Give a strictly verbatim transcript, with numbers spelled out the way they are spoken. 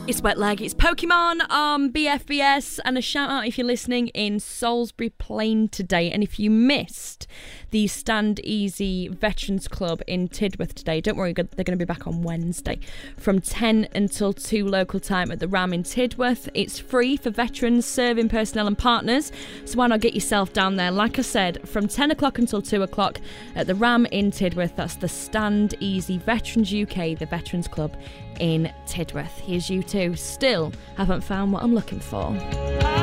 It's Wet Leg, it's Pokemon on B F B S, and a shout out if you're listening in Salisbury Plain today. And if you missed the Stand Easy Veterans Club in Tidworth today, don't worry, they're going to be back on Wednesday from ten until two local time at the Ram in Tidworth. It's free for veterans, serving personnel and partners, so why not get yourself down there? Like I said, from ten o'clock until two o'clock at the Ram in Tidworth. That's the Stand Easy Veterans U K, the Veterans Club in Tidworth. Here's you two. Still haven't found what I'm looking for.